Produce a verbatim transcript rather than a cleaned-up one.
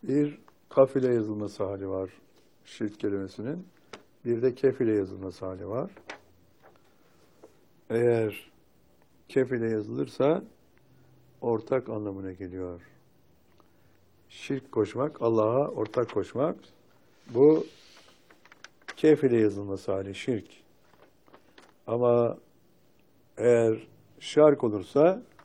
Bir kaf ile yazılması hali var şirk kelimesinin. Bir de kef ile yazılması hali var. Eğer kef ile yazılırsa ortak anlamına geliyor. Şirk koşmak, Allah'a ortak koşmak. Bu kef ile yazılması hali şirk. Ama eğer şark olursa